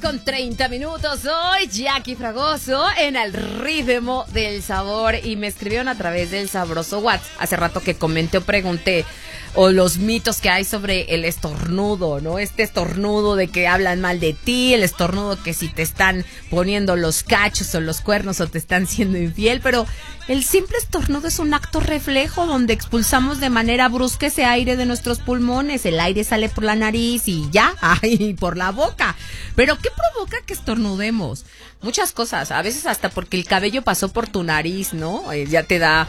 10:30. Soy Jackie Fragoso en el ritmo del sabor y me escribieron a través del sabroso WhatsApp. Hace rato que comenté o pregunté o los mitos que hay sobre el estornudo, ¿no? Este estornudo de que hablan mal de ti, el estornudo que si te están poniendo los cachos o los cuernos o te están siendo infiel, pero el simple estornudo es un acto reflejo donde expulsamos de manera brusca ese aire de nuestros pulmones. El aire sale por la nariz y ya, y por la boca. Pero ¿qué provoca que estornudemos? Muchas cosas, a veces hasta porque el cabello pasó por tu nariz, ¿no? Ya te da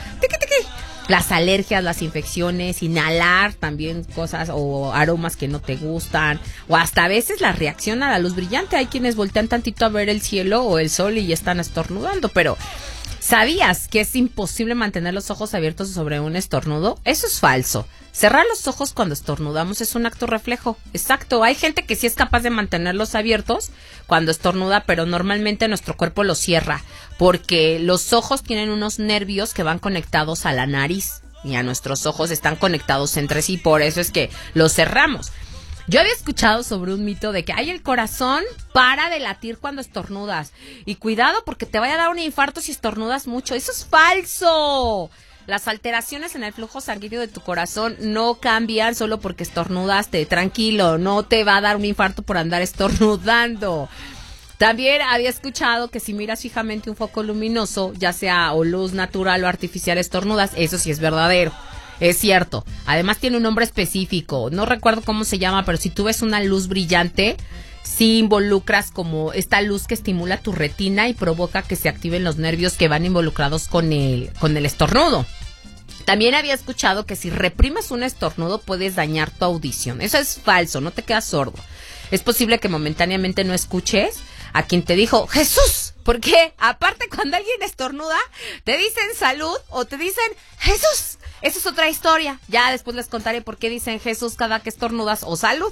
las alergias, las infecciones, inhalar también cosas o aromas que no te gustan, o hasta a veces la reacción a la luz brillante. Hay quienes voltean tantito a ver el cielo o el sol y ya están estornudando, pero ¿sabías que es imposible mantener los ojos abiertos sobre un estornudo? Eso es falso. Cerrar los ojos cuando estornudamos es un acto reflejo. Exacto, hay gente que sí es capaz de mantenerlos abiertos cuando estornuda, pero normalmente nuestro cuerpo los cierra porque los ojos tienen unos nervios que van conectados a la nariz y a nuestros ojos están conectados entre sí, por eso es que los cerramos. Yo había escuchado sobre un mito de que el corazón para de latir cuando estornudas. Y cuidado porque te vaya a dar un infarto si estornudas mucho. ¡Eso es falso! Las alteraciones en el flujo sanguíneo de tu corazón no cambian solo porque estornudaste. Tranquilo, no te va a dar un infarto por andar estornudando. También había escuchado que si miras fijamente un foco luminoso, ya sea o luz natural o artificial, estornudas. Eso sí es verdadero. Es cierto. Además tiene un nombre específico. No recuerdo cómo se llama, pero si tú ves una luz brillante, sí involucras como esta luz que estimula tu retina y provoca que se activen los nervios que van involucrados con el estornudo. También había escuchado que si reprimes un estornudo puedes dañar tu audición. Eso es falso, no te quedas sordo. Es posible que momentáneamente no escuches a quien te dijo Jesús. Porque aparte cuando alguien estornuda, te dicen salud o te dicen Jesús. Esa es otra historia. Ya después les contaré por qué dicen Jesús cada que estornudas o salud.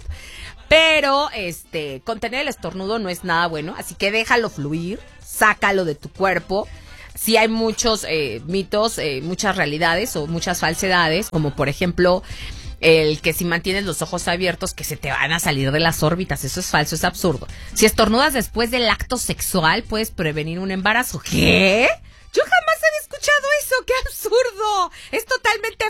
Pero contener el estornudo no es nada bueno, así que déjalo fluir, sácalo de tu cuerpo. Sí hay muchos mitos, muchas realidades o muchas falsedades, como por ejemplo el que si mantienes los ojos abiertos que se te van a salir de las órbitas. Eso es falso, es absurdo. Si estornudas después del acto sexual puedes prevenir un embarazo. ¿Qué? Yo jamás había escuchado eso, ¡qué absurdo! Es totalmente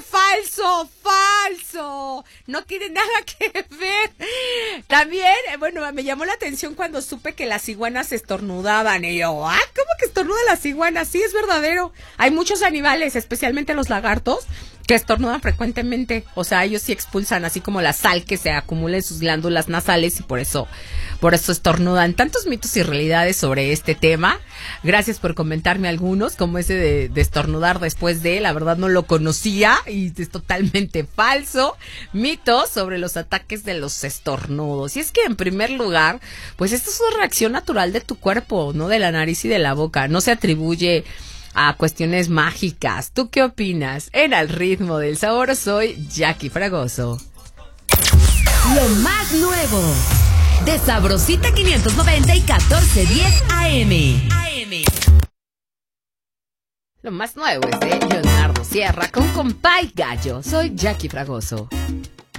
falso, no tiene nada que ver. También, me llamó la atención cuando supe que las iguanas estornudaban, y yo, ¿cómo que estornudan las iguanas? Sí, es verdadero, hay muchos animales, especialmente los lagartos, que estornudan frecuentemente, o sea, ellos sí expulsan así como la sal que se acumula en sus glándulas nasales y por eso estornudan. Tantos mitos y realidades sobre este tema. Gracias por comentarme algunos, como ese de estornudar después de, la verdad no lo conocía y es totalmente falso. Mitos sobre los ataques de los estornudos. Y es que en primer lugar, pues esta es una reacción natural de tu cuerpo, no de la nariz y de la boca, no se atribuye a cuestiones mágicas. ¿Tú qué opinas? En Al Ritmo del Sabor soy Jackie Fragoso. Lo más nuevo de Sabrosita 590 y 1410 AM. Lo más nuevo es de Leonardo Sierra con Compay Gallo. Soy Jackie Fragoso.